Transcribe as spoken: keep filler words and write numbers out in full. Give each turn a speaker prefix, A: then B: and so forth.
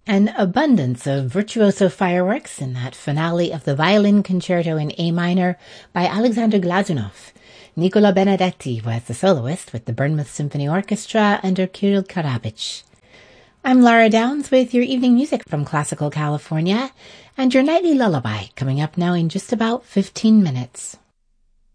A: An abundance of virtuoso fireworks in that finale of the Violin Concerto in A minor by Alexander Glazunov. Nicola Benedetti was the soloist with the Bournemouth Symphony Orchestra under Kirill Karabich. I'm Laura Downs with your evening music from Classical California and your nightly lullaby coming up now in just about fifteen minutes.